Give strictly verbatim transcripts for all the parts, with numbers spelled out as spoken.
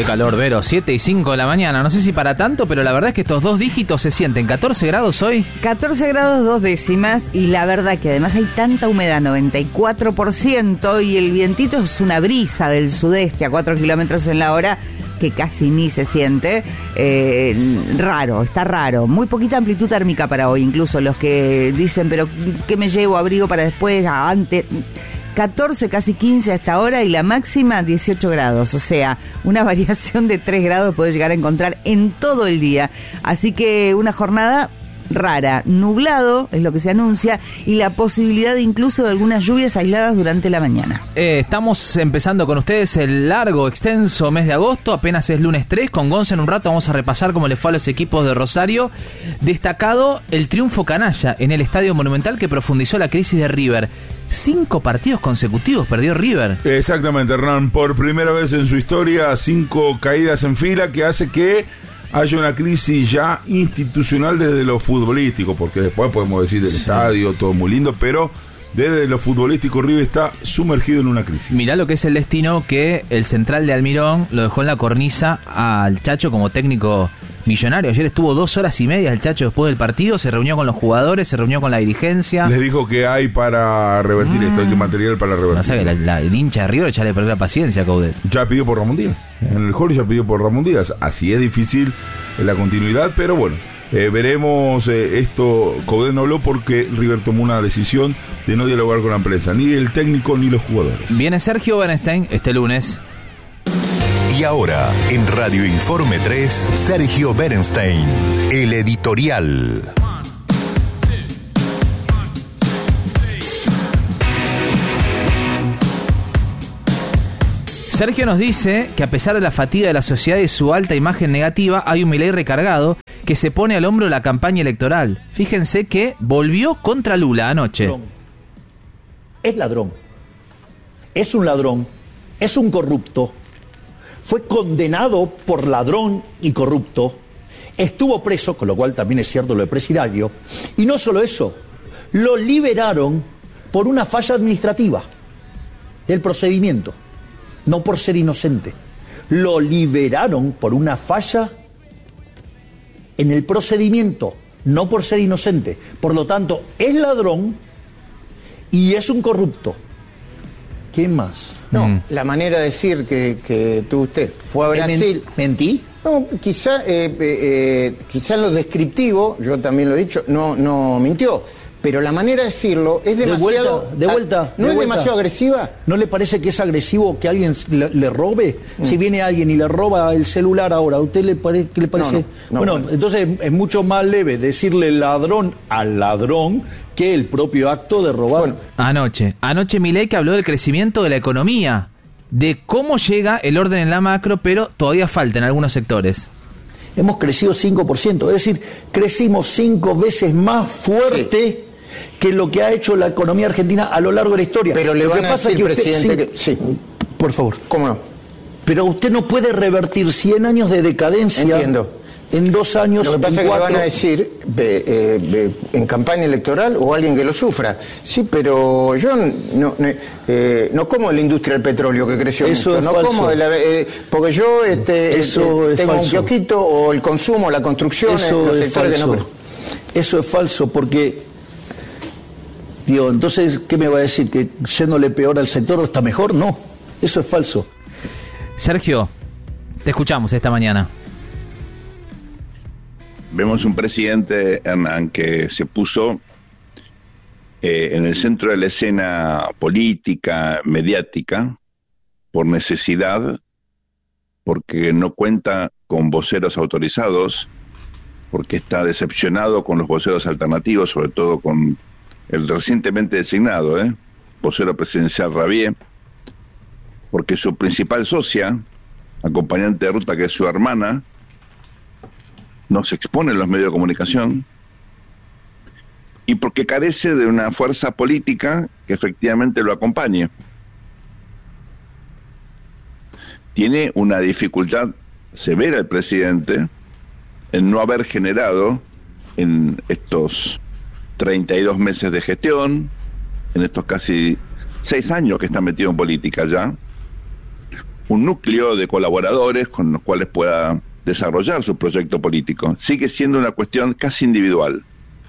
Qué calor, Vero, siete y cinco de la mañana. No sé si para tanto, pero la verdad es que estos dos dígitos se sienten. ¿catorce grados hoy? catorce grados dos décimas, y la verdad que además hay tanta humedad, noventa y cuatro por ciento, y el vientito es una brisa del sudeste a cuatro kilómetros en la hora, que casi ni se siente. Eh, raro, está raro. Muy poquita amplitud térmica para hoy, incluso los que dicen, pero ¿qué me llevo? Abrigo para después, antes... catorce, casi quince hasta ahora, y la máxima dieciocho grados, o sea, una variación de tres grados puede llegar a encontrar en todo el día. Así que una jornada rara, nublado es lo que se anuncia, y la posibilidad de incluso de algunas lluvias aisladas durante la mañana. Eh, estamos empezando con ustedes el largo, extenso mes de agosto, apenas es lunes tres, con Gonza en un rato vamos a repasar cómo le fue a los equipos de Rosario. Destacado el triunfo canalla en el Estadio Monumental, que profundizó la crisis de River. Cinco partidos consecutivos perdió River. Exactamente, Hernán, por primera vez en su historia, cinco caídas en fila, que hace que haya una crisis ya institucional desde lo futbolístico, porque después podemos decir del sí. estadio, todo muy lindo, pero desde lo futbolístico River está sumergido en una crisis. Mirá lo que es el destino, que el central de Almirón lo dejó en la cornisa al Chacho como técnico millonario. Ayer estuvo dos horas y media el Chacho después del partido, se reunió con los jugadores, se reunió con la dirigencia. Les dijo que hay para revertir mm. esto, hay que material para revertir. No sé, que la, la, el hincha de River ya le perdió la paciencia a Coudet. Ya pidió por Ramón Díaz. En el hall ya pidió por Ramón Díaz. Así es difícil la continuidad, pero bueno, eh, veremos eh, esto. Coudet no habló porque River tomó una decisión de no dialogar con la prensa, ni el técnico ni los jugadores. Viene Sergio Bernstein este lunes. Y ahora, en Radio Informe tres, Sergio Bernstein, el editorial. Sergio nos dice que a pesar de la fatiga de la sociedad y su alta imagen negativa, hay un Milei recargado que se pone al hombro la campaña electoral. Fíjense que volvió contra Lula anoche. Ladrón. Es ladrón. Es un ladrón. Es un corrupto. Fue condenado por ladrón y corrupto, estuvo preso, con lo cual también es cierto lo de presidiario, y no solo eso, lo liberaron por una falla administrativa del procedimiento, no por ser inocente. Lo liberaron por una falla en el procedimiento, no por ser inocente. Por lo tanto, es ladrón y es un corrupto. ¿Quién más? No, mm. la manera de decir que, que tú usted fue a Brasil... ¿Mentí? No, quizá, eh, eh, quizá en lo descriptivo, yo también lo he dicho, no, no mintió. Pero la manera de decirlo es demasiado... De vuelta, de vuelta. ¿No de es vuelta. demasiado agresiva? ¿No le parece que es agresivo que alguien le, le robe? Mm. Si viene alguien y le roba el celular ahora, ¿a usted le, pare, qué le parece? No, no, no, bueno, bueno, entonces es mucho más leve decirle ladrón al ladrón que el propio acto de robar. Bueno. Anoche, anoche Milei, que habló del crecimiento de la economía, de cómo llega el orden en la macro, pero todavía falta en algunos sectores. Hemos crecido cinco por ciento, es decir, crecimos cinco veces más fuerte sí. que lo que ha hecho la economía argentina a lo largo de la historia. Pero le van a decir, que usted, presidente, sí, que... Sí. Por favor. ¿Cómo no? Pero usted no puede revertir cien años de decadencia... Entiendo. En dos años, lo que pasa es que cuatro... le van a decir eh, eh, en campaña electoral o alguien que lo sufra. Sí, pero yo no, no, eh, no como la industria del petróleo que creció eso mucho. Es no falso. como de la, eh, porque yo este, eso eh, es tengo falso. un kiosquito o el consumo, la construcción, eso los es sectores falso. que no... Eso es falso porque, digo, entonces, ¿qué me va a decir? ¿Que yéndole peor al sector está mejor? No, eso es falso. Sergio, te escuchamos esta mañana. Vemos un presidente, Hernán, que se puso eh, en el centro de la escena política, mediática, por necesidad, porque no cuenta con voceros autorizados, porque está decepcionado con los voceros alternativos, sobre todo con el recientemente designado, ¿eh? vocero presidencial Rabier, porque su principal socia, acompañante de ruta, que es su hermana, no se expone en los medios de comunicación, y porque carece de una fuerza política que efectivamente lo acompañe. Tiene una dificultad severa el presidente en no haber generado en estos treinta y dos meses de gestión, en estos casi seis años que está metido en política ya, un núcleo de colaboradores con los cuales pueda desarrollar su proyecto político. Sigue siendo una cuestión casi individual.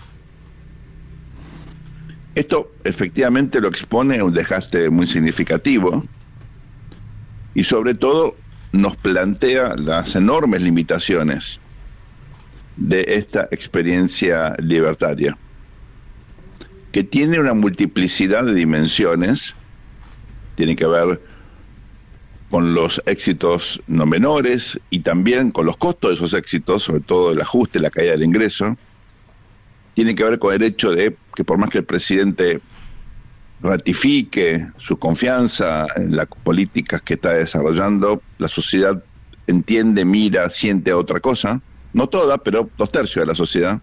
Esto efectivamente lo expone a un desgaste muy significativo y sobre todo nos plantea las enormes limitaciones de esta experiencia libertaria, que tiene una multiplicidad de dimensiones. Tiene que ver con los éxitos no menores y también con los costos de esos éxitos, sobre todo el ajuste, la caída del ingreso. Tiene que ver con el hecho de que por más que el presidente ratifique su confianza en las políticas que está desarrollando, la sociedad entiende, mira, siente otra cosa. No toda, pero dos tercios de la sociedad.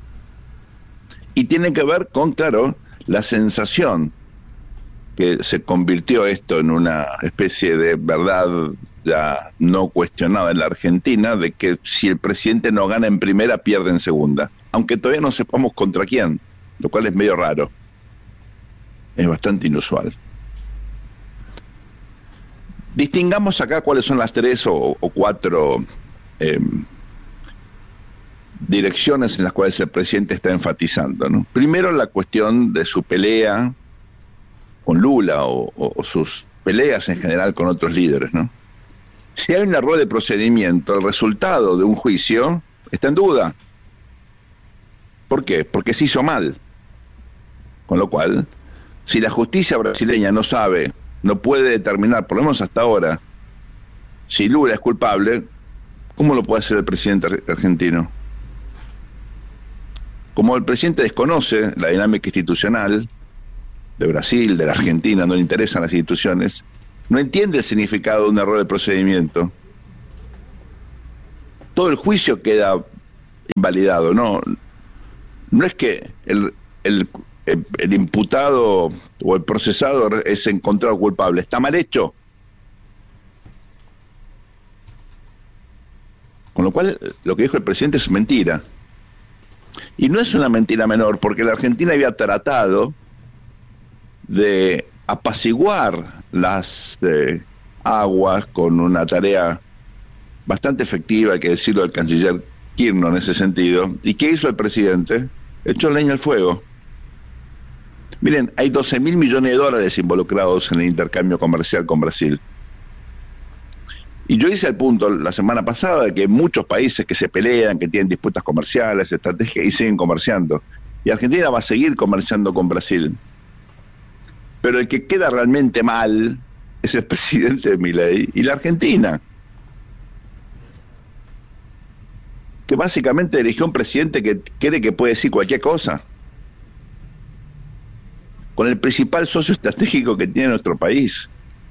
Y tiene que ver con, claro, la sensación que se convirtió esto en una especie de verdad ya no cuestionada en la Argentina, de que si el presidente no gana en primera, pierde en segunda. Aunque todavía no sepamos contra quién, lo cual es medio raro. Es bastante inusual. Distingamos acá cuáles son las tres o, o cuatro eh, direcciones en las cuales el presidente está enfatizando, ¿no? Primero, la cuestión de su pelea con Lula o, o, o sus peleas en general con otros líderes, ¿no? Si hay un error de procedimiento, el resultado de un juicio está en duda. ¿Por qué? Porque se hizo mal. Con lo cual, si la justicia brasileña no sabe, no puede determinar, por lo menos hasta ahora, si Lula es culpable, ¿cómo lo puede hacer el presidente argentino? Como el presidente desconoce la dinámica institucional de Brasil, de la Argentina, no le interesan las instituciones, no entiende el significado de un error de procedimiento, todo el juicio queda invalidado. No, no es que el, el, el, el imputado o el procesado es encontrado culpable, está mal hecho. Con lo cual, lo que dijo el presidente es mentira. Y no es una mentira menor, porque la Argentina había tratado de apaciguar las eh, aguas con una tarea bastante efectiva, hay que decirlo, del canciller Kirchner en ese sentido. ¿Y qué hizo el presidente? Echó leña al fuego. Miren, hay doce mil millones de dólares involucrados en el intercambio comercial con Brasil. Y yo hice el punto la semana pasada de que muchos países que se pelean, que tienen disputas comerciales, estrategias, y siguen comerciando. Y Argentina va a seguir comerciando con Brasil. Pero el que queda realmente mal es el presidente Milei y la Argentina, que básicamente eligió un presidente que cree que puede decir cualquier cosa, con el principal socio estratégico que tiene nuestro país.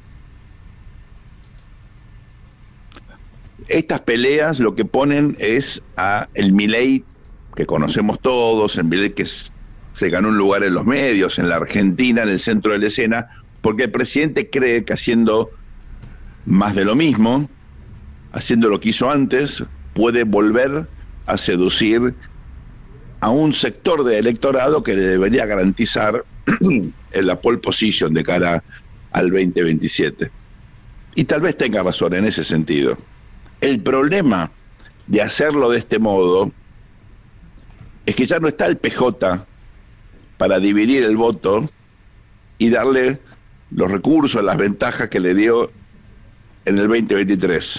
Estas peleas lo que ponen es a el Milei que conocemos todos, el Milei que es, se ganó un lugar en los medios, en la Argentina, en el centro de la escena, porque el presidente cree que haciendo más de lo mismo, haciendo lo que hizo antes, puede volver a seducir a un sector del electorado que le debería garantizar en la pole position de cara al veinte veintisiete. Y tal vez tenga razón en ese sentido. El problema de hacerlo de este modo es que ya no está el P J para dividir el voto y darle los recursos, las ventajas que le dio en el veinte veintitrés.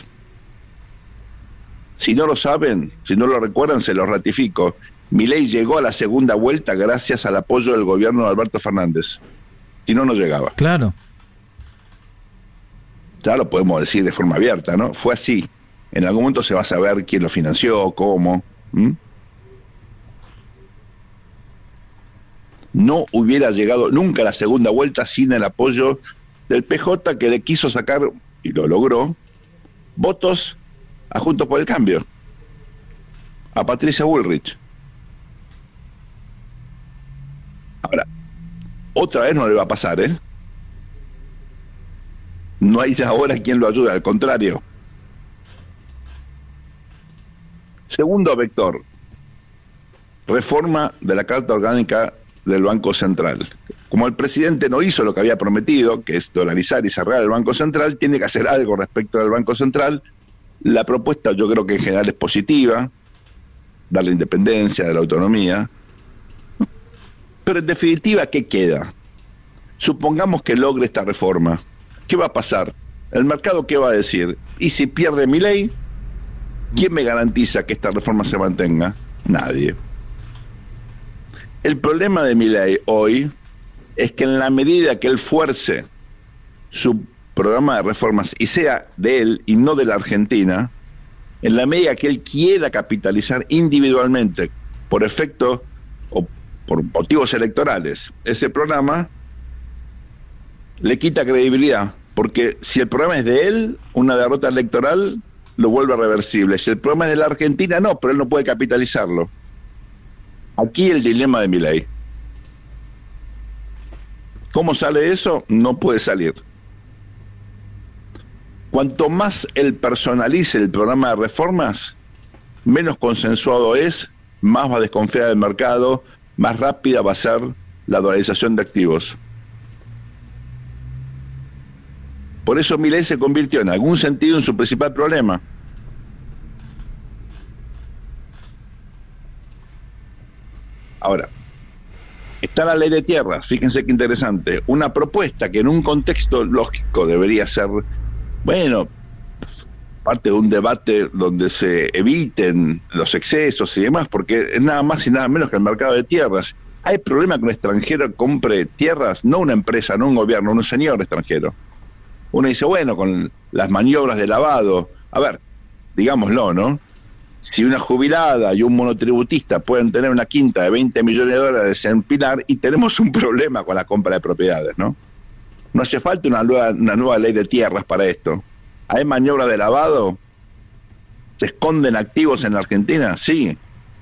Si no lo saben, si no lo recuerdan, se lo ratifico. Milei llegó a la segunda vuelta gracias al apoyo del gobierno de Alberto Fernández. Si no, no llegaba. Claro. Ya lo podemos decir de forma abierta, ¿no? Fue así. En algún momento se va a saber quién lo financió, cómo. ¿Mm? No hubiera llegado nunca a la segunda vuelta sin el apoyo del P J, que le quiso sacar, y lo logró, votos a Juntos por el Cambio, a Patricia Bullrich. Ahora, otra vez no le va a pasar, ¿eh? No hay ya ahora quien lo ayude, al contrario. Segundo vector, reforma de la Carta Orgánica del Banco Central. Como el presidente no hizo lo que había prometido, que es dolarizar y cerrar el Banco Central, tiene que hacer algo respecto del Banco Central. La propuesta yo creo que en general es positiva, darle independencia, de la autonomía. Pero en definitiva, ¿qué queda? Supongamos que logre esta reforma. ¿Qué va a pasar? ¿El mercado qué va a decir? ¿Y si pierde Milei? ¿Quién me garantiza que esta reforma se mantenga? Nadie. El problema de Milei hoy es que en la medida que él fuerce su programa de reformas y sea de él y no de la Argentina, en la medida que él quiera capitalizar individualmente por efecto o por motivos electorales ese programa, le quita credibilidad, porque si el programa es de él, una derrota electoral lo vuelve reversible. Si el programa es de la Argentina, no, pero él no puede capitalizarlo. Aquí el dilema de Milei. ¿Cómo sale eso? No puede salir. Cuanto más él personalice el programa de reformas, menos consensuado es, más va a desconfiar del mercado, más rápida va a ser la dolarización de activos. Por eso Milei se convirtió en algún sentido en su principal problema. Ahora, está la ley de tierras, fíjense qué interesante, una propuesta que en un contexto lógico debería ser, bueno, parte de un debate donde se eviten los excesos y demás, porque es nada más y nada menos que el mercado de tierras. ¿Hay problema que un extranjero compre tierras? No una empresa, no un gobierno, un señor extranjero. Uno dice, bueno, con las maniobras de lavado, a ver, digámoslo, ¿no? Si una jubilada y un monotributista pueden tener una quinta de veinte millones de dólares en Pilar, y tenemos un problema con la compra de propiedades, ¿no? No hace falta una nueva, una nueva ley de tierras para esto. ¿Hay maniobras de lavado? ¿Se esconden activos en la Argentina? Sí.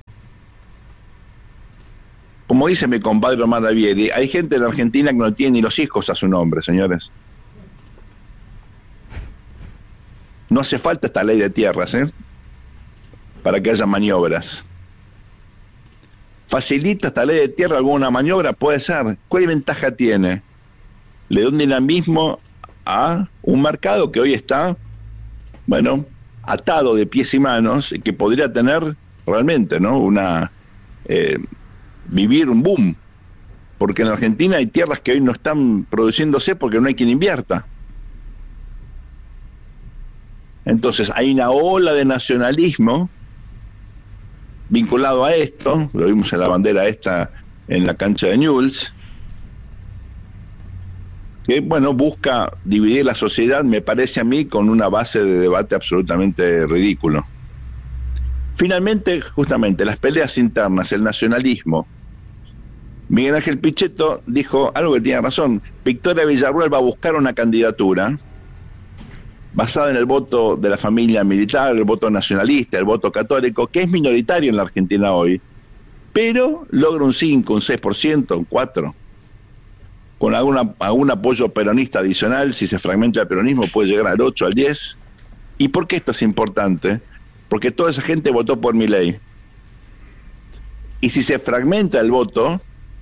Como dice mi compadre Omar Avieri, hay gente en la Argentina que no tiene ni los hijos a su nombre, señores. No hace falta esta ley de tierras, ¿eh? Para que haya maniobras. ¿Facilita esta ley de tierra alguna maniobra? Puede ser. ¿Cuál ventaja tiene? Le da un dinamismo a un mercado que hoy está, bueno, atado de pies y manos y que podría tener realmente, ¿no? Una eh, vivir un boom. Porque en la Argentina hay tierras que hoy no están produciéndose porque no hay quien invierta. Entonces hay una ola de nacionalismo vinculado a esto, lo vimos en la bandera esta en la cancha de Newell's, que bueno, busca dividir la sociedad, me parece a mí, con una base de debate absolutamente ridículo. Finalmente, justamente, las peleas internas, el nacionalismo. Miguel Ángel Pichetto dijo algo que tiene razón. Victoria Villarruel va a buscar una candidatura basada en el voto de la familia militar, el voto nacionalista, el voto católico, que es minoritario en la Argentina hoy, pero logra un cinco, un seis por ciento, un cuatro por ciento. Con alguna, algún apoyo peronista adicional, si se fragmenta el peronismo, puede llegar al ocho, al diez. ¿Y por qué esto es importante? Porque toda esa gente votó por Milei. Y si se fragmenta el voto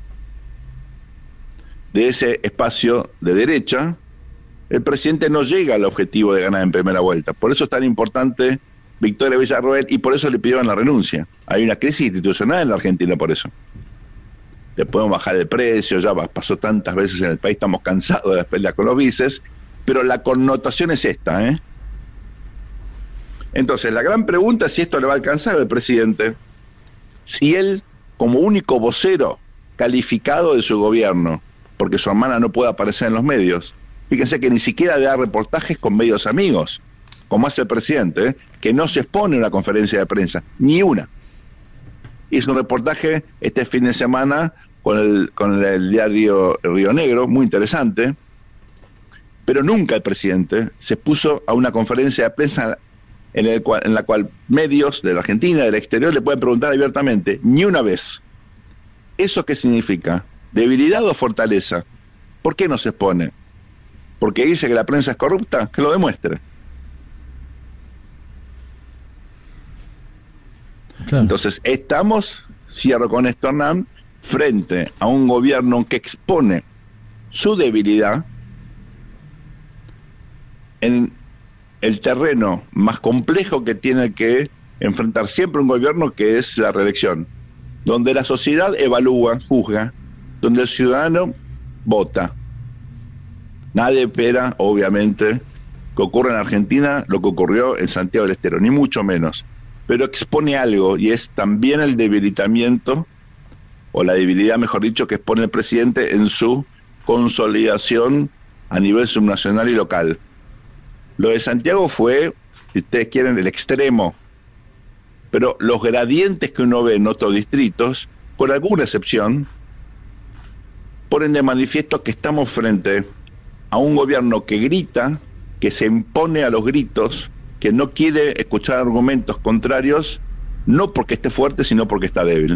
de ese espacio de derecha, el presidente no llega al objetivo de ganar en primera vuelta. Por eso es tan importante Victoria Villarruel y por eso le pidieron la renuncia. Hay una crisis institucional en la Argentina por eso. Le podemos bajar el precio, ya pasó tantas veces en el país, estamos cansados de las peleas con los vices, pero la connotación es esta, ¿eh? Entonces, la gran pregunta es si esto le va a alcanzar al presidente, si él, como único vocero calificado de su gobierno, porque su hermana no puede aparecer en los medios, fíjense que ni siquiera da reportajes con medios amigos, como hace el presidente, ¿eh? Que no se expone en una conferencia de prensa, ni una. Hizo un reportaje este fin de semana con el, con el diario Río Negro, muy interesante, pero nunca el presidente se puso a una conferencia de prensa en, el cual, en la cual medios de la Argentina, del exterior, le pueden preguntar abiertamente, ni una vez. ¿Eso qué significa? ¿Debilidad o fortaleza? ¿Por qué no se expone? ¿Porque dice que la prensa es corrupta? Que lo demuestre. Claro. Entonces, estamos, cierro con esto, Hernán, frente a un gobierno que expone su debilidad en el terreno más complejo que tiene que enfrentar siempre un gobierno, que es la reelección, donde la sociedad evalúa, juzga, donde el ciudadano vota. Nadie espera, obviamente, que ocurra en Argentina lo que ocurrió en Santiago del Estero, ni mucho menos, pero expone algo, y es también el debilitamiento, o la debilidad, mejor dicho, que expone el presidente en su consolidación a nivel subnacional y local. Lo de Santiago fue, si ustedes quieren, el extremo, pero los gradientes que uno ve en otros distritos, con alguna excepción, ponen de manifiesto que estamos frente a un gobierno que grita, que se impone a los gritos, que no quiere escuchar argumentos contrarios, no porque esté fuerte, sino porque está débil.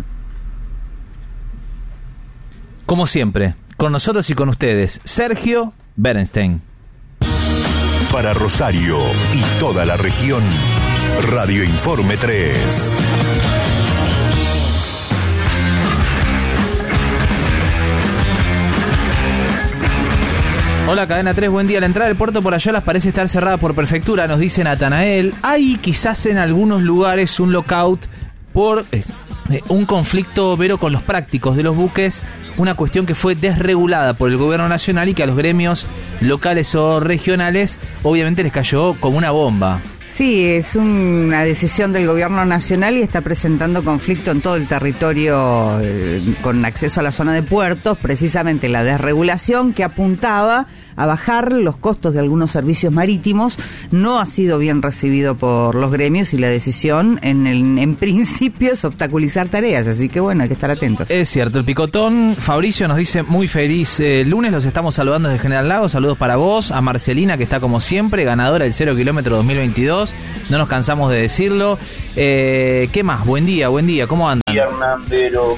Como siempre, con nosotros y con ustedes, Sergio Bernstein. Para Rosario y toda la región, Radio Informe tres. Hola, Cadena tres, buen día. La entrada del puerto por Ayala parece estar cerrada por prefectura, nos dice Natanael. Hay quizás en algunos lugares un lockout por eh, un conflicto vero con los prácticos de los buques, una cuestión que fue desregulada por el gobierno nacional y que a los gremios locales o regionales obviamente les cayó como una bomba. Sí, es una decisión del gobierno nacional y está presentando conflicto en todo el territorio eh, con acceso a la zona de puertos, precisamente la desregulación que apuntaba a bajar los costos de algunos servicios marítimos. No ha sido bien recibido por los gremios y la decisión en, el, en principio es obstaculizar tareas, así que bueno, hay que estar atentos. Es cierto, el picotón. Fabricio nos dice muy feliz eh, lunes, los estamos saludando desde General Lago, saludos para vos, a Marcelina que está como siempre, ganadora del cero kilómetro dos mil veintidós, no nos cansamos de decirlo. Eh, ¿Qué más? Buen día, buen día, ¿cómo andan? Hernán, Vero,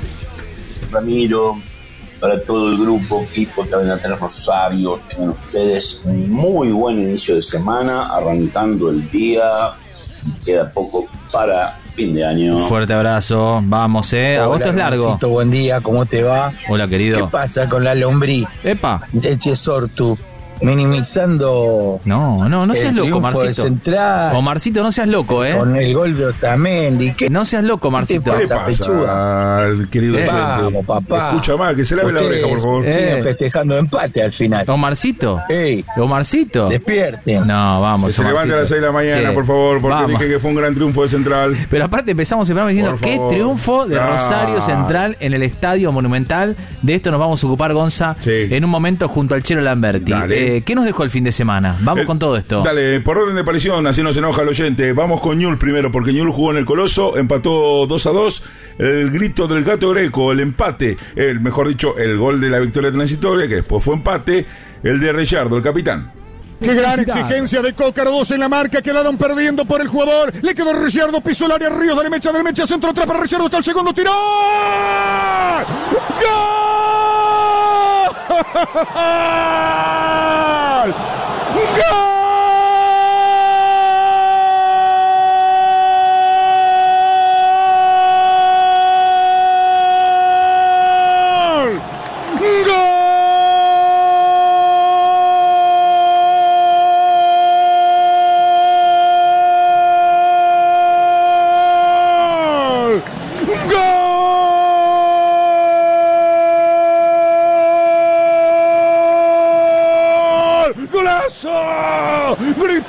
Ramiro, para todo el grupo, equipo de Cadena tres Rosario, tengan ustedes un muy buen inicio de semana, arrancando el día, y queda poco para fin de año. Fuerte abrazo, vamos, eh, agosto es largo. Hermancito, buen día, ¿cómo te va? Hola, querido. ¿Qué pasa con la lombriz? Epa. Eche Sortu, minimizando. No, no, no seas loco, Marcito. Central, Omarcito, no seas loco, eh. con el gol de Otamendi. ¿Qué No seas loco, Marcito. ¿Qué te pasa, pechuga? Querido Eh, oyente? Vamos, papá. Escucha mal, que se lave la Ustedes oreja, por favor. Eh. siguen festejando empate al final. Omarcito. Ey, Omarcito. despierten. No, vamos. Que se levante a las seis de la mañana, Sí. por favor, porque Vamos. dije que fue un gran triunfo de Central. Pero aparte empezamos el programa diciendo Por qué favor. triunfo de Ah. Rosario Central en el Estadio Monumental. De esto nos vamos a ocupar, Gonza, Sí. en un momento junto al Chelo Lamberti. Dale. Eh, ¿Qué nos dejó el fin de semana? Vamos El- con todo esto. Dale, por orden de aparición, así no se enoja el oyente. Vamos con Ñul primero, porque Ñul jugó en el Coloso, empató dos a dos. El grito del Gato Greco, el empate, el mejor dicho, el gol de la victoria transitoria, que después fue empate, el de Reyardo, el capitán. Qué gran exigencia de Cócaro, dos en la marca, quedaron perdiendo por el jugador, le quedó Ricciardo, pisó el área, Ríos, dale mecha, dale mecha, centro atrás para Ricciardo, está el segundo, tiró. ¡Gol! ¡Gol! ¡Gol! ¡Gol! ¡Golazo!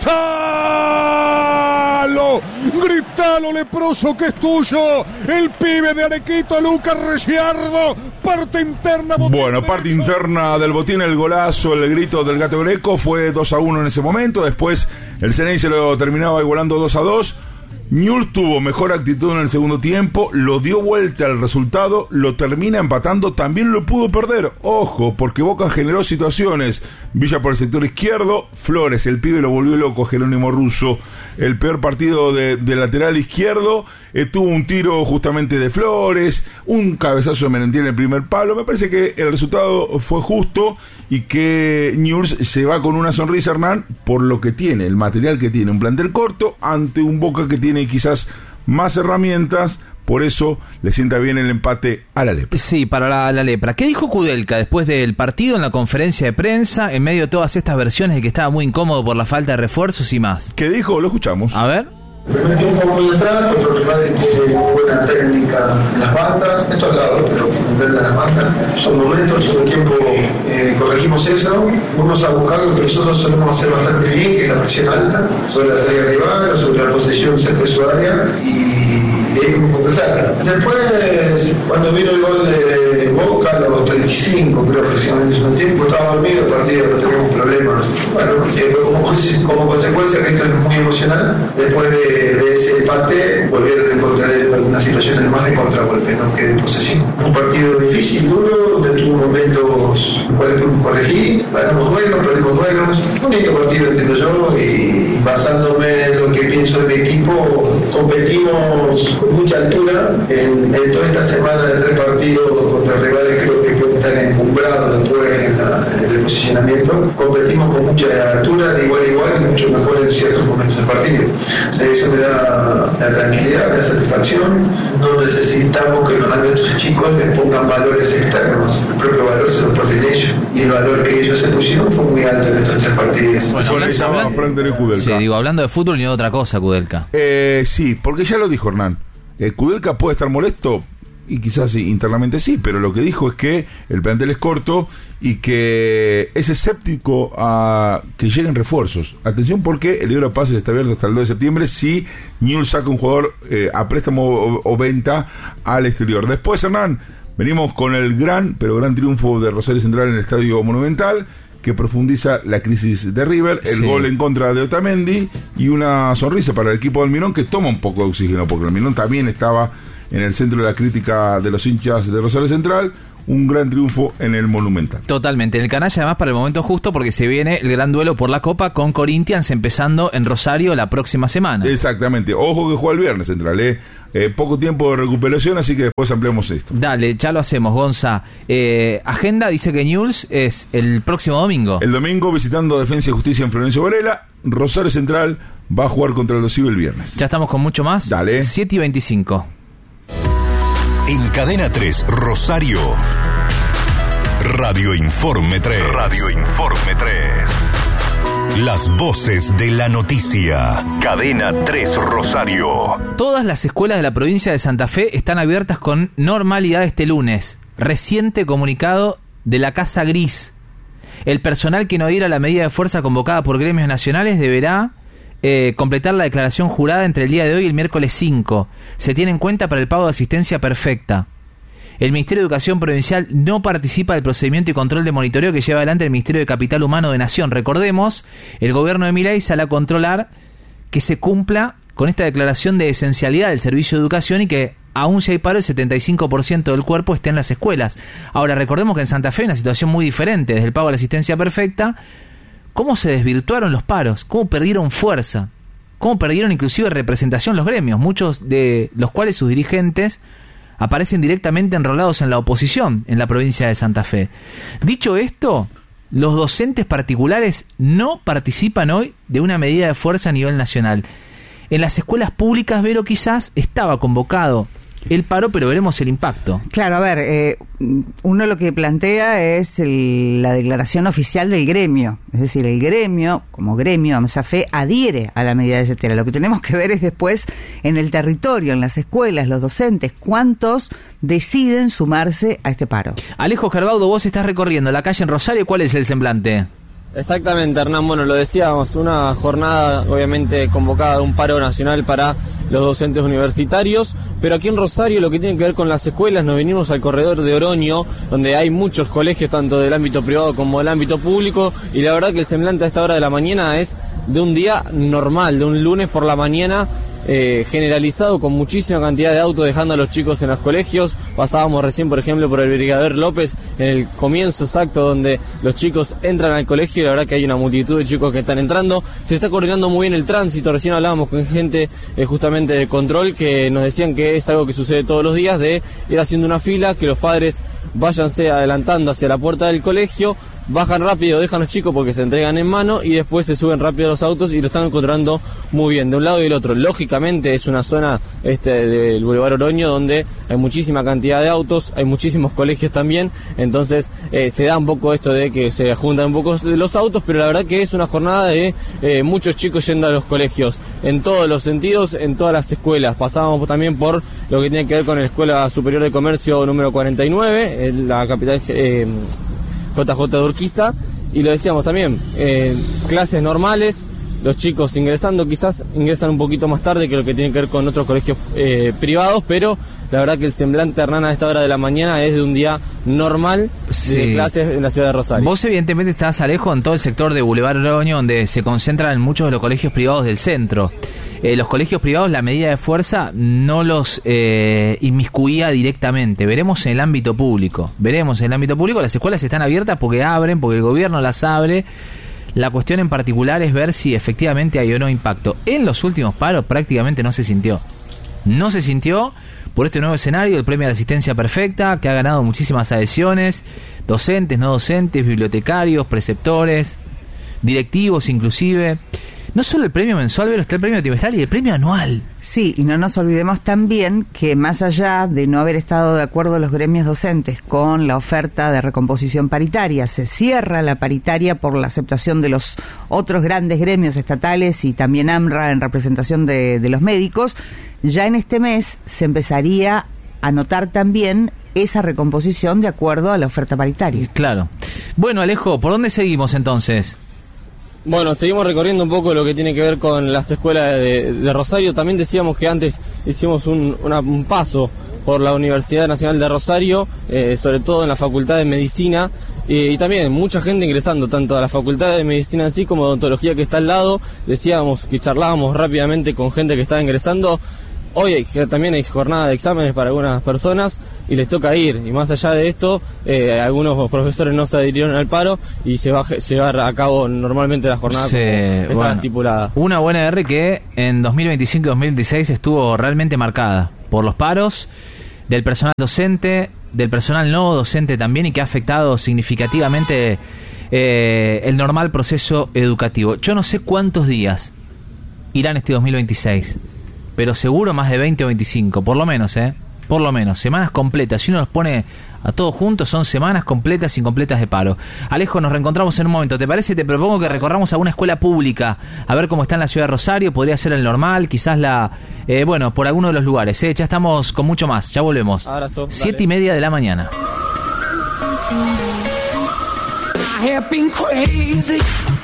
¡Gritalo! ¡Gritalo, leproso, que es tuyo! El pibe de Arequito, Lucas Ricciardo, parte interna. Bueno, parte interna del botín, el golazo, el grito del Gato Greco, fue dos a uno en ese momento. Después el Ceney se lo terminaba igualando dos a dos. Ñul tuvo mejor actitud en el segundo tiempo, lo dio vuelta al resultado, lo termina empatando, también lo pudo perder. Ojo, porque Boca generó situaciones. Villa por el sector izquierdo, Flores, el pibe lo volvió loco, Jerónimo Russo, el peor partido de, de lateral izquierdo. Eh, tuvo un tiro justamente de Flores, un cabezazo de Merentiel en el primer palo. Me parece que el resultado fue justo y que Ñurs se va con una sonrisa, Hernán, por lo que tiene, el material que tiene, un plantel corto ante un Boca que tiene quizás más herramientas por eso le sienta bien el empate a la Lepra. Sí, para la, la Lepra. ¿Qué dijo Kudelka después del partido en la conferencia de prensa, en medio de todas estas versiones de que estaba muy incómodo por la falta de refuerzos y más? ¿Qué dijo? Lo escuchamos. A ver. El primer tiempo muy atrás, otro rival que tiene buena técnica en las bandas, esto al lado, pero fundamental en las bandas. Son momentos, todo el tiempo eh, corregimos eso, fuimos a buscar lo que nosotros solemos hacer bastante bien, que es la presión alta, sobre la salida rival, sobre la posesión cerca de su área, y, y ahí como completar. Después, cuando vino el gol de, de Boca, a los treinta y cinco, creo aproximadamente en un tiempo, estaba dormido, el partido no teníamos problemas. Bueno, eh, como, como consecuencia que esto es muy emocional, después de de ese empate volvieron a encontrar algunas situaciones más de contragolpe, ¿no? Que de posesión. Un partido difícil, duro, donde tuvo momentos cuales corregí, ganamos duelos, perdimos duelos, un lindo partido entiendo yo, y basándome en lo que pienso de mi equipo, competimos con mucha altura en, en toda esta semana de tres partidos contra rivales creo que pueden estar encumbrados después en, la, en el posicionamiento, competimos con mucha altura, de igual a igual y mucho mejor en ciertos momentos del partido. O sea, eso me da la tranquilidad, me da satisfacción. No necesitamos que a nuestros chicos les pongan valores externos, el propio valor se lo ponen ellos, y el valor que ellos se pusieron fue muy alto en estos tres partidos. Bueno, hablando, hablando, Frank de Kudelka. Sí, digo, hablando de fútbol y no de otra cosa, Kudelka. Eh, sí, porque ya lo dijo Hernán. Eh, Kudelka puede estar molesto, y quizás sí, internamente sí, pero lo que dijo es que el plantel es corto y que es escéptico a que lleguen refuerzos. Atención, porque el libro de pases está abierto hasta el dos de septiembre si Newell's saca un jugador eh, a préstamo o, o venta al exterior. Después, Hernán, venimos con el gran, pero gran triunfo de Rosario Central en el Estadio Monumental, que profundiza la crisis de River, el sí. gol en contra de Otamendi y una sonrisa para el equipo del Almirón, que toma un poco de oxígeno, porque el Almirón también estaba en el centro de la crítica de los hinchas de Rosario Central. Un gran triunfo en el Monumental. Totalmente, en el canalla además para el momento justo, porque se viene el gran duelo por la Copa con Corinthians empezando en Rosario la próxima semana. Exactamente, ojo que juega el viernes Central, eh. Eh, poco tiempo de recuperación, así que después ampliamos esto. Dale, ya lo hacemos, Gonza. Eh, agenda dice que Newell's es el próximo domingo. El domingo visitando Defensa y Justicia en Florencio Varela. Rosario Central va a jugar contra el Dosivo el viernes. Ya estamos con mucho más. Dale. siete y veinticinco. En Cadena tres, Rosario. Radio Informe tres. Radio Informe tres. Las voces de la noticia. Cadena tres, Rosario. Todas las escuelas de la provincia de Santa Fe están abiertas con normalidad este lunes. Reciente comunicado de la Casa Gris. El personal que no adhiera a la medida de fuerza convocada por gremios nacionales deberá Eh, completar la declaración jurada entre el día de hoy y el miércoles cinco. Se tiene en cuenta para el pago de asistencia perfecta. El Ministerio de Educación Provincial no participa del procedimiento y control de monitoreo que lleva adelante el Ministerio de Capital Humano de Nación. Recordemos, el gobierno de Milei sale a controlar que se cumpla con esta declaración de esencialidad del servicio de educación y que, aún si hay paro, el setenta y cinco por ciento del cuerpo esté en las escuelas. Ahora, recordemos que en Santa Fe hay una situación muy diferente. Desde el pago de la asistencia perfecta, ¿cómo se desvirtuaron los paros? ¿Cómo perdieron fuerza? ¿Cómo perdieron inclusive representación los gremios? Muchos de los cuales sus dirigentes aparecen directamente enrolados en la oposición en la provincia de Santa Fe. Dicho esto, los docentes particulares no participan hoy de una medida de fuerza a nivel nacional. En las escuelas públicas, Vero, quizás estaba convocado el paro, pero veremos el impacto. Claro, a ver, eh, uno lo que plantea es el, la declaración oficial del gremio. Es decir, el gremio, como gremio, AMSA Fe, adhiere a la medida de setera. Lo que tenemos que ver es después en el territorio, en las escuelas, los docentes, cuántos deciden sumarse a este paro. Alejo Gerbaudo, vos estás recorriendo la calle en Rosario, ¿cuál es el semblante? Exactamente, Hernán, bueno, lo decíamos, una jornada obviamente convocada de un paro nacional para los docentes universitarios, pero aquí en Rosario lo que tiene que ver con las escuelas, nos venimos al corredor de Oroño, donde hay muchos colegios, tanto del ámbito privado como del ámbito público, y la verdad que el semblante a esta hora de la mañana es de un día normal, de un lunes por la mañana, Eh, generalizado, con muchísima cantidad de autos dejando a los chicos en los colegios. Pasábamos recién, por ejemplo, por el Brigadier López, en el comienzo exacto donde los chicos entran al colegio, y la verdad que hay una multitud de chicos que están entrando. Se está coordinando muy bien el tránsito. Recién hablábamos con gente eh, justamente de control que nos decían que es algo que sucede todos los días, de ir haciendo una fila, que los padres váyanse adelantando hacia la puerta del colegio, bajan rápido, dejan los chicos porque se entregan en mano y después se suben rápido a los autos y lo están encontrando muy bien, de un lado y del otro. Lógicamente es una zona este del Boulevard Oroño donde hay muchísima cantidad de autos, hay muchísimos colegios también, entonces eh, se da un poco esto de que se juntan un poco de los autos, pero la verdad que es una jornada de eh, muchos chicos yendo a los colegios, en todos los sentidos, en todas las escuelas. Pasábamos también por lo que tiene que ver con la Escuela Superior de Comercio número cuarenta y nueve, en la capital eh, J J de Urquiza, y lo decíamos también, eh, clases normales, los chicos ingresando, quizás ingresan un poquito más tarde que lo que tiene que ver con otros colegios eh, privados, pero la verdad que el semblante, Hernán, a esta hora de la mañana es de un día normal sí. de clases en la ciudad de Rosario. Vos evidentemente estás, Alejo, en todo el sector de Boulevard Oroño, donde se concentran muchos de los colegios privados del centro. Eh, los colegios privados, la medida de fuerza no los eh, inmiscuía directamente. Veremos en el ámbito público. Veremos en el ámbito público. Las escuelas están abiertas porque abren, porque el gobierno las abre. La cuestión en particular es ver si efectivamente hay o no impacto. En los últimos paros prácticamente no se sintió. No se sintió por este nuevo escenario, el premio a la asistencia perfecta, que ha ganado muchísimas adhesiones, docentes, no docentes, bibliotecarios, preceptores, directivos inclusive. No solo el premio mensual, pero está el premio trimestral y el premio anual. Sí, y no nos olvidemos también que más allá de no haber estado de acuerdo los gremios docentes con la oferta de recomposición paritaria, se cierra la paritaria por la aceptación de los otros grandes gremios estatales y también AMRA en representación de, de los médicos, ya en este mes se empezaría a notar también esa recomposición de acuerdo a la oferta paritaria. Claro. Bueno, Alejo, ¿por dónde seguimos entonces? Bueno, seguimos recorriendo un poco lo que tiene que ver con las escuelas de, de Rosario. También decíamos que antes hicimos un, una, un paso por la Universidad Nacional de Rosario, eh, sobre todo en la Facultad de Medicina, eh, y también mucha gente ingresando, tanto a la Facultad de Medicina en sí como a Odontología que está al lado. Decíamos que charlábamos rápidamente con gente que estaba ingresando. Hoy hay, también hay jornada de exámenes para algunas personas y les toca ir, y más allá de esto, eh, algunos profesores no se adhirieron al paro y se va a llevar a cabo normalmente la jornada sí, como estaba bueno, estipulada. Una buena R que en dos mil veinticinco y dos mil dieciséis estuvo realmente marcada por los paros del personal docente, del personal no docente también, y que ha afectado significativamente eh, el normal proceso educativo. Yo no sé cuántos días irán este dos mil veintiséis, pero seguro más de veinte o veinticinco, por lo menos, ¿eh? Por lo menos, semanas completas. Si uno los pone a todos juntos, son semanas completas y incompletas de paro. Alejo, nos reencontramos en un momento. ¿Te parece? Te propongo que recorramos a una escuela pública, a ver cómo está en la ciudad de Rosario. Podría ser el normal, quizás la... Eh, bueno, por alguno de los lugares, ¿eh? Ya estamos con mucho más, ya volvemos. Abrazo. Siete y media de la mañana. I have been crazy.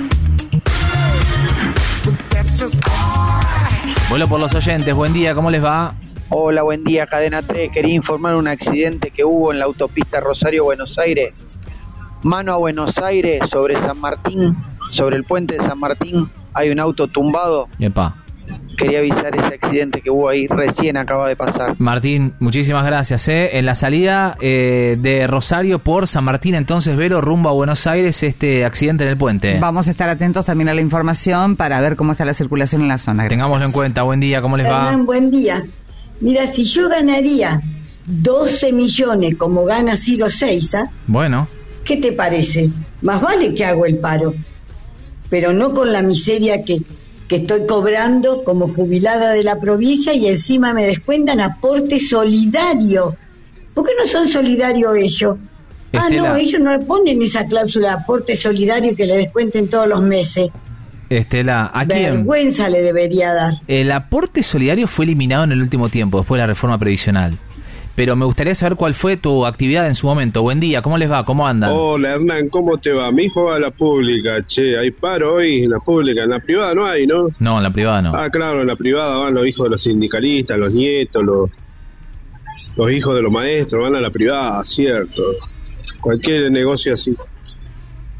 Vuelo por los oyentes, buen día, ¿cómo les va? Hola, buen día, Cadena tres. Quería informar un accidente que hubo en la autopista Rosario-Buenos Aires. Mano a Buenos Aires, sobre San Martín, sobre el puente de San Martín, hay un auto tumbado. Epa. Quería avisar ese accidente que hubo ahí, recién acaba de pasar. Martín, muchísimas gracias. ¿eh? En la salida eh, de Rosario por San Martín, entonces, Vero, rumbo a Buenos Aires, este accidente en el puente. Vamos a estar atentos también a la información para ver cómo está la circulación en la zona. Gracias. Tengámoslo en cuenta. Buen día, ¿cómo les va? Hernán, buen día. Mira, si yo ganaría doce millones como gana Ciro Seiza, bueno, ¿qué te parece? Más vale que hago el paro, pero no con la miseria que... que estoy cobrando como jubilada de la provincia y encima me descuentan aporte solidario. ¿Por qué no son solidarios ellos? Estela. Ah, no, ellos no le ponen esa cláusula de aporte solidario que le descuenten todos los meses. Estela, ¿a quién? Vergüenza le debería dar. El aporte solidario fue eliminado en el último tiempo, después de la reforma previsional. Pero me gustaría saber cuál fue tu actividad en su momento. Buen día, ¿cómo les va? ¿Cómo andan? Hola, Hernán, ¿cómo te va? Mi hijo va a la pública, che, hay paro hoy en la pública, en la privada no hay, ¿no? No, en la privada no. Ah, claro, en la privada van los hijos de los sindicalistas, los nietos, los, los hijos de los maestros, van a la privada, cierto. Cualquier negocio así.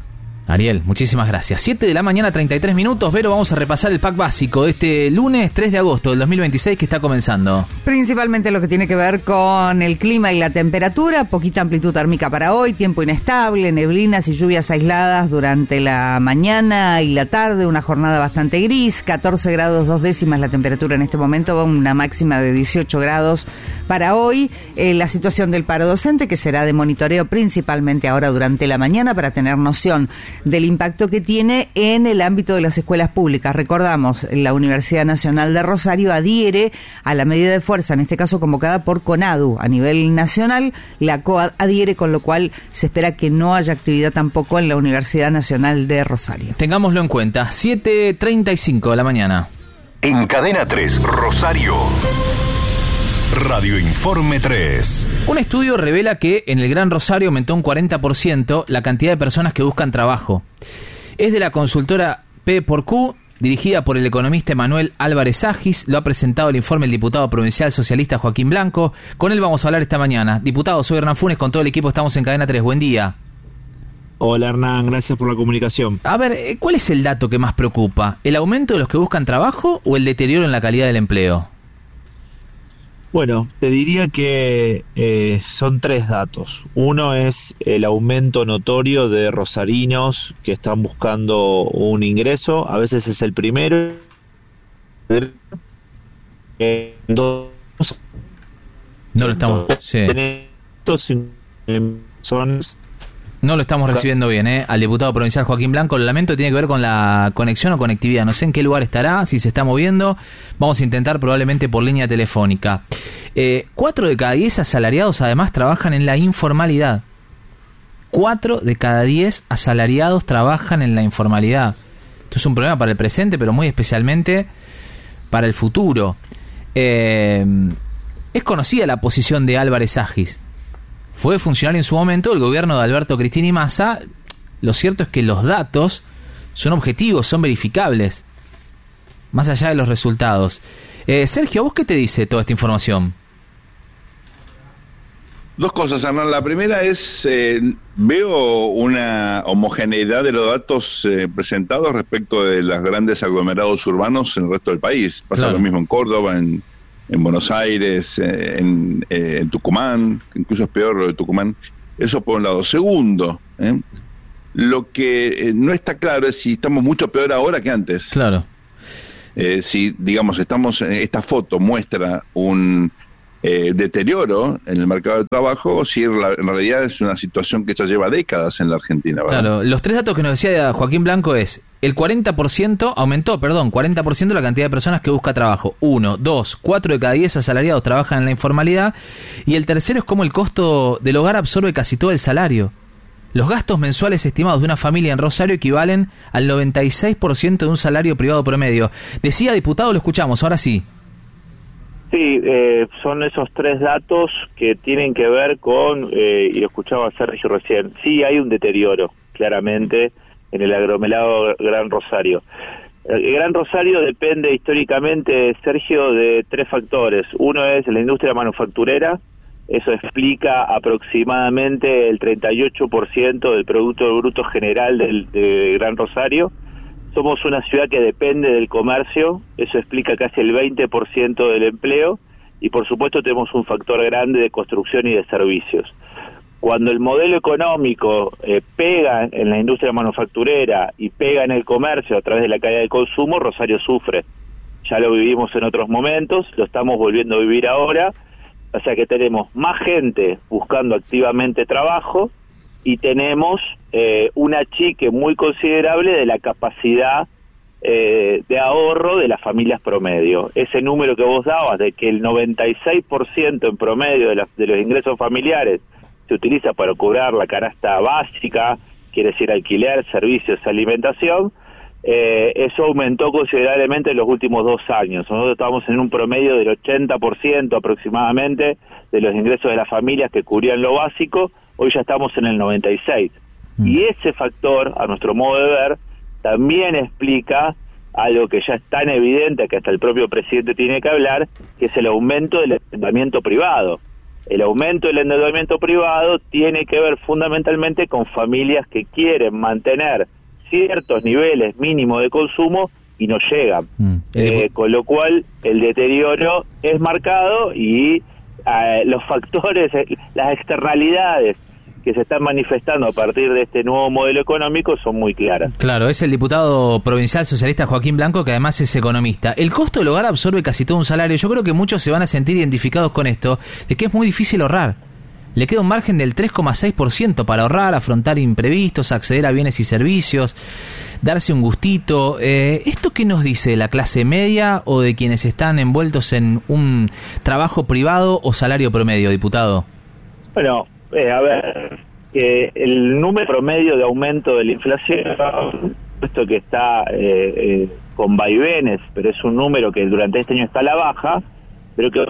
Ariel, muchísimas gracias. siete de la mañana, treinta y tres minutos. Vero, vamos a repasar el pack básico de este lunes tres de agosto del dos mil veintiséis que está comenzando. Principalmente lo que tiene que ver con el clima y la temperatura, poquita amplitud térmica para hoy, tiempo inestable, neblinas y lluvias aisladas durante la mañana y la tarde, una jornada bastante gris, catorce grados dos décimas la temperatura en este momento, una máxima de dieciocho grados para hoy. Eh, la situación del paro docente, que será de monitoreo principalmente ahora durante la mañana para tener noción del impacto que tiene en el ámbito de las escuelas públicas. Recordamos, la Universidad Nacional de Rosario adhiere a la medida de fuerza, en este caso convocada por CONADU a nivel nacional. La C O A D adhiere, con lo cual se espera que no haya actividad tampoco en la Universidad Nacional de Rosario. Tengámoslo en cuenta, siete treinta y cinco de la mañana. En Cadena tres, Rosario. Radio Informe tres. Un estudio revela que en el Gran Rosario aumentó un cuarenta por ciento la cantidad de personas que buscan trabajo. Es de la consultora P por Q, dirigida por el economista Emanuel Álvarez Agis. Lo ha presentado el informe el diputado provincial socialista Joaquín Blanco. Con él vamos a hablar esta mañana. Diputado, soy Hernán Funes, con todo el equipo estamos en Cadena tres. Buen día. Hola Hernán, gracias por la comunicación. A ver, ¿cuál es el dato que más preocupa? ¿El aumento de los que buscan trabajo o el deterioro en la calidad del empleo? Bueno, te diría que eh, son tres datos. Uno es el aumento notorio de rosarinos que están buscando un ingreso. A veces es el primero. Eh, dos, no lo estamos. Sí. No lo estamos recibiendo bien, ¿eh? Al diputado provincial Joaquín Blanco. Lo lamento, tiene que ver con la conexión o conectividad. No sé en qué lugar estará, si se está moviendo. Vamos a intentar probablemente por línea telefónica. Eh, cuatro de cada diez asalariados además trabajan en la informalidad. Cuatro de cada diez asalariados trabajan en la informalidad. Esto es un problema para el presente, pero muy especialmente para el futuro. Eh, es conocida la posición de Álvarez Agis. Fue funcionario en su momento del gobierno de Alberto Cristina y Massa. Lo cierto es que los datos son objetivos, son verificables, más allá de los resultados. Eh, Sergio, ¿vos qué te dice toda esta información? Dos cosas, Hernán. La primera es, eh, veo una homogeneidad de los datos eh, presentados respecto de los grandes aglomerados urbanos en el resto del país. Pasa claro. Lo mismo en Córdoba, en... en Buenos Aires, eh, en, eh, en Tucumán, incluso es peor lo de Tucumán. Eso por un lado. Segundo, ¿eh? lo que eh, no está claro es si estamos mucho peor ahora que antes. Claro. Eh, si, digamos, estamos, esta foto muestra un eh, deterioro en el mercado de trabajo, o si en, la, en realidad es una situación que ya lleva décadas en la Argentina, ¿verdad? Claro, los tres datos que nos decía Joaquín Blanco es: el cuarenta por ciento, aumentó, perdón, cuarenta por ciento la cantidad de personas que busca trabajo. Uno, dos, cuatro de cada diez asalariados trabajan en la informalidad. Y el tercero es cómo el costo del hogar absorbe casi todo el salario. Los gastos mensuales estimados de una familia en Rosario equivalen al noventa y seis por ciento de un salario privado promedio. Decía, diputado, lo escuchamos, ahora sí. Sí, eh, son esos tres datos que tienen que ver con, eh, y lo escuchaba Sergio recién, sí hay un deterioro, claramente, en el aglomerado Gran Rosario. El Gran Rosario depende históricamente, Sergio, de tres factores. Uno es la industria manufacturera, eso explica aproximadamente el treinta y ocho por ciento del Producto Bruto General del de Gran Rosario. Somos una ciudad que depende del comercio, eso explica casi el veinte por ciento del empleo, y por supuesto tenemos un factor grande de construcción y de servicios. Cuando el modelo económico eh, pega en la industria manufacturera y pega en el comercio a través de la caída del consumo, Rosario sufre. Ya lo vivimos en otros momentos, lo estamos volviendo a vivir ahora, o sea que tenemos más gente buscando activamente trabajo y tenemos eh, un achique muy considerable de la capacidad eh, de ahorro de las familias promedio. Ese número que vos dabas de que el noventa y seis por ciento en promedio de, la, de los ingresos familiares se utiliza para cobrar la canasta básica, quiere decir alquiler, servicios, alimentación, eh, eso aumentó considerablemente en los últimos dos años. Nosotros estamos en un promedio del ochenta por ciento aproximadamente de los ingresos de las familias que cubrían lo básico, hoy ya estamos en el noventa y seis. Mm. Y ese factor, a nuestro modo de ver, también explica algo que ya es tan evidente que hasta el propio presidente tiene que hablar, que es el aumento del endeudamiento privado. el aumento del endeudamiento privado tiene que ver fundamentalmente con familias que quieren mantener ciertos niveles mínimos de consumo y no llegan, mm. eh, con lo cual el deterioro es marcado y eh, los factores, las externalidades que se están manifestando a partir de este nuevo modelo económico son muy claras. Claro, es el diputado provincial socialista Joaquín Blanco, que además es economista. El costo del hogar absorbe casi todo un salario. Yo creo que muchos se van a sentir identificados con esto, de que es muy difícil ahorrar. Le queda un margen del tres coma seis por ciento para ahorrar, afrontar imprevistos, acceder a bienes y servicios, darse un gustito. Eh, ¿Esto qué nos dice de la clase media o de quienes están envueltos en un trabajo privado o salario promedio, diputado? Bueno, eh, a ver, eh, el número promedio de aumento de la inflación, esto que está eh, eh, con vaivenes, pero es un número que durante este año está a la baja, pero que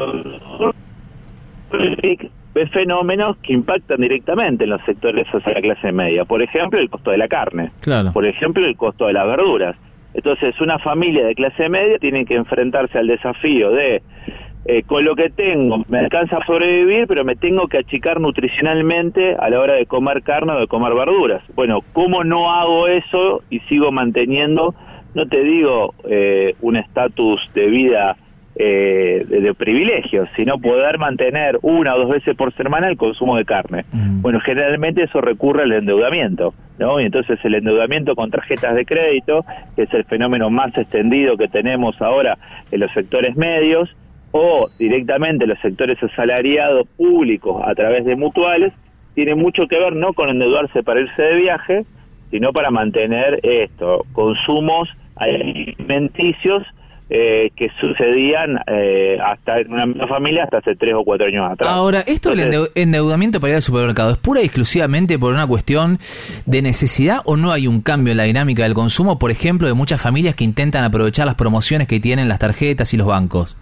ve fenómenos que impactan directamente en los sectores hacia la clase media. Por ejemplo, el costo de la carne. Claro. Por ejemplo, el costo de las verduras. Entonces, una familia de clase media tiene que enfrentarse al desafío de, eh, con lo que tengo, me alcanza a sobrevivir, pero me tengo que achicar nutricionalmente a la hora de comer carne o de comer verduras. Bueno, ¿cómo no hago eso y sigo manteniendo, no te digo eh, un estatus de vida Eh, de, de privilegios, sino poder mantener una o dos veces por semana el consumo de carne? Mm. Bueno, generalmente eso recurre al endeudamiento, ¿no? Y entonces el endeudamiento con tarjetas de crédito, que es el fenómeno más extendido que tenemos ahora en los sectores medios, o directamente los sectores asalariados públicos a través de mutuales, tiene mucho que ver no con endeudarse para irse de viaje, sino para mantener esto, consumos alimenticios Eh, que sucedían eh, hasta en una misma familia hasta hace tres o cuatro años atrás. Ahora, ¿esto del endeu- endeudamiento para ir al supermercado es pura y exclusivamente por una cuestión de necesidad o no hay un cambio en la dinámica del consumo, por ejemplo, de muchas familias que intentan aprovechar las promociones que tienen las tarjetas y los bancos?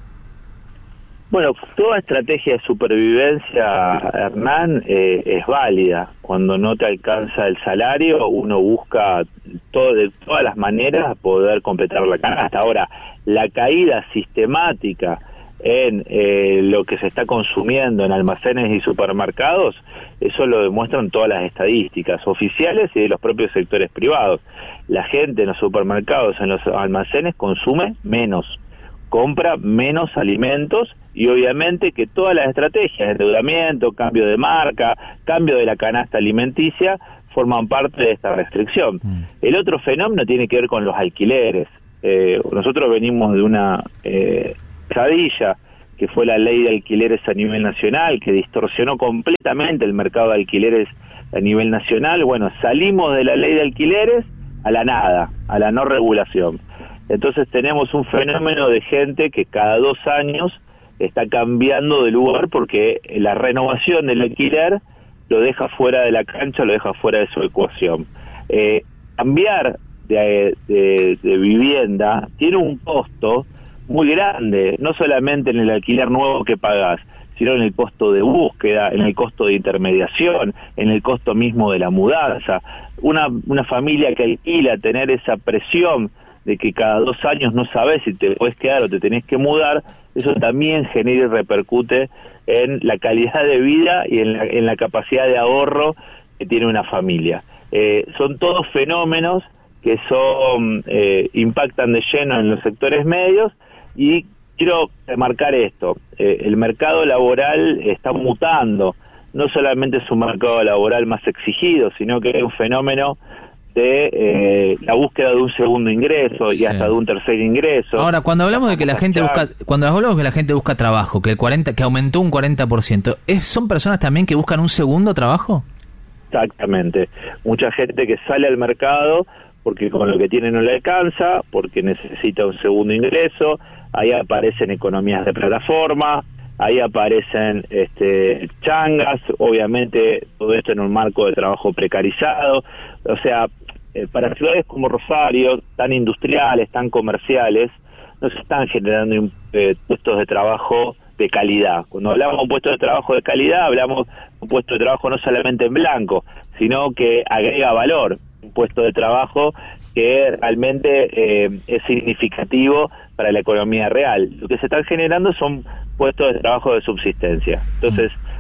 Bueno, toda estrategia de supervivencia, Hernán, eh, es válida. Cuando no te alcanza el salario, uno busca todo, de todas las maneras poder completar la canasta. Ahora, la caída sistemática en eh, lo que se está consumiendo en almacenes y supermercados, eso lo demuestran todas las estadísticas oficiales y de los propios sectores privados. La gente en los supermercados, en los almacenes, consume menos, compra menos alimentos, y obviamente que todas las estrategias, endeudamiento, cambio de marca, cambio de la canasta alimenticia, forman parte de esta restricción. Mm. El otro fenómeno tiene que ver con los alquileres. Eh, nosotros venimos de una eh, pesadilla, que fue la ley de alquileres a nivel nacional, que distorsionó completamente el mercado de alquileres a nivel nacional. Bueno, salimos de la ley de alquileres a la nada, a la no regulación. Entonces tenemos un fenómeno de gente que cada dos años está cambiando de lugar porque la renovación del alquiler lo deja fuera de la cancha, lo deja fuera de su ecuación. Eh, cambiar de, de, de vivienda tiene un costo muy grande, no solamente en el alquiler nuevo que pagás, sino en el costo de búsqueda, en el costo de intermediación, en el costo mismo de la mudanza. Una, una familia que alquila, tener esa presión de que cada dos años no sabes si te puedes quedar o te tenés que mudar, eso también genera y repercute en la calidad de vida y en la, en la capacidad de ahorro que tiene una familia. Eh, son todos fenómenos que son eh, impactan de lleno en los sectores medios, y quiero remarcar esto, eh, el mercado laboral está mutando, no solamente es un mercado laboral más exigido, sino que es un fenómeno de eh, la búsqueda de un segundo ingreso y sí. hasta de un tercer ingreso. Ahora, cuando hablamos de que la gente busca, cuando hablamos que la gente busca trabajo, que el cuarenta, que aumentó un cuarenta por ciento, ¿es, son personas también que buscan un segundo trabajo? Exactamente. Mucha gente que sale al mercado porque con lo que tiene no le alcanza, porque necesita un segundo ingreso. Ahí aparecen economías de plataforma, ahí aparecen este, changas, obviamente todo esto en un marco de trabajo precarizado. O sea, eh, para ciudades como Rosario, tan industriales, tan comerciales, no se están generando eh, puestos de trabajo de calidad. Cuando hablamos de un puesto de trabajo de calidad, hablamos de un puesto de trabajo no solamente en blanco, sino que agrega valor, un puesto de trabajo que realmente eh, es significativo para la economía real. Lo que se están generando son puestos de trabajo de subsistencia. Entonces,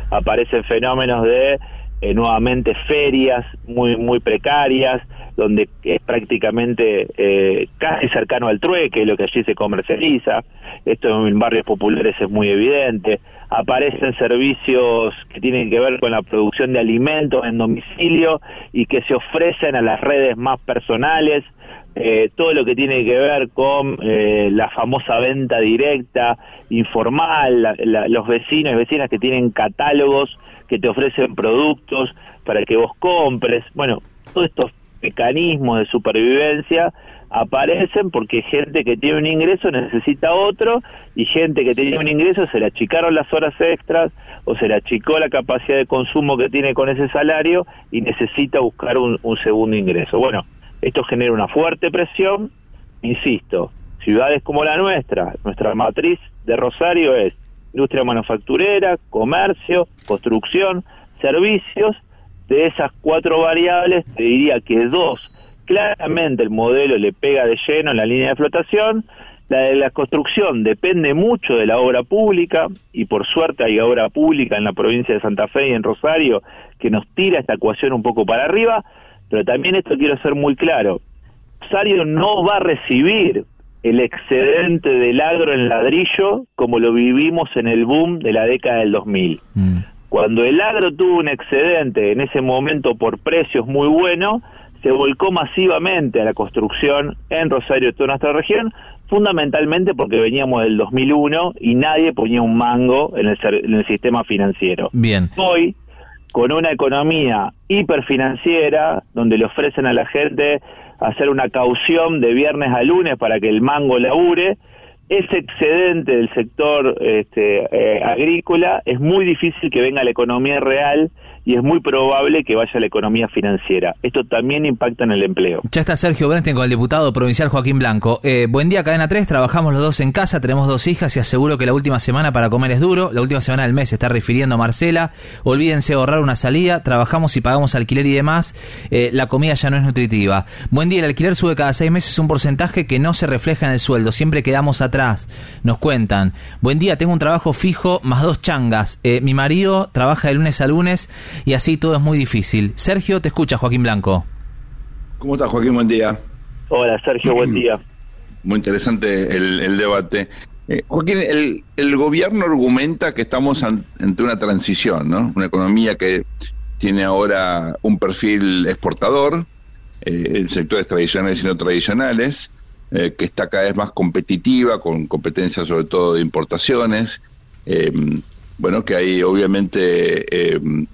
aparecen fenómenos de eh, nuevamente ferias muy muy precarias, donde es prácticamente eh, casi cercano al trueque lo que allí se comercializa. Esto en barrios populares es muy evidente. Aparecen servicios que tienen que ver con la producción de alimentos en domicilio y que se ofrecen a las redes más personales. Eh, todo lo que tiene que ver con eh, la famosa venta directa, informal, la, la, los vecinos y vecinas que tienen catálogos que te ofrecen productos para que vos compres. Bueno, todos estos mecanismos de supervivencia aparecen porque gente que tiene un ingreso necesita otro, y gente que tenía un ingreso se le achicaron las horas extras o se le achicó la capacidad de consumo que tiene con ese salario y necesita buscar un, un segundo ingreso. Bueno, esto genera una fuerte presión. Insisto, ciudades como la nuestra, nuestra matriz de Rosario es industria manufacturera, comercio, construcción, servicios. De esas cuatro variables, te diría que dos, claramente el modelo le pega de lleno en la línea de flotación. La de la construcción depende mucho de la obra pública, y por suerte hay obra pública en la provincia de Santa Fe y en Rosario que nos tira esta ecuación un poco para arriba. Pero también esto quiero ser muy claro: Rosario no va a recibir el excedente del agro en ladrillo como lo vivimos en el boom de la década del dos mil. Mm. Cuando el agro tuvo un excedente en ese momento por precios muy buenos, se volcó masivamente a la construcción en Rosario y toda nuestra región, fundamentalmente porque veníamos del dos mil uno y nadie ponía un mango en el, en el sistema financiero. Bien. Hoy, con una economía hiperfinanciera, donde le ofrecen a la gente hacer una caución de viernes a lunes para que el mango labure, ese excedente del sector este, eh, agrícola es muy difícil que venga a la economía real, y es muy probable que vaya a la economía financiera. Esto también impacta en el empleo. Ya está Sergio Bernstein con el diputado provincial Joaquín Blanco. Eh, buen día, Cadena tres. Trabajamos los dos en casa, tenemos dos hijas y aseguro que la última semana para comer es duro. La última semana del mes se está refiriendo Marcela. Olvídense ahorrar una salida. Trabajamos y pagamos alquiler y demás. Eh, la comida ya no es nutritiva. Buen día, el alquiler sube cada seis meses un porcentaje que no se refleja en el sueldo. Siempre quedamos atrás, nos cuentan. Buen día, tengo un trabajo fijo más dos changas. Eh, mi marido trabaja de lunes a lunes y así todo es muy difícil. Sergio, te escucha Joaquín Blanco. ¿Cómo estás, Joaquín? Buen día. Hola, Sergio, buen día. Muy interesante el, el debate. Eh, Joaquín, el, el gobierno argumenta que estamos ante una transición, ¿no? Una economía que tiene ahora un perfil exportador, eh, en sectores tradicionales y no tradicionales, eh, que está cada vez más competitiva, con competencia sobre todo de importaciones. Eh, bueno, que hay obviamente... Eh,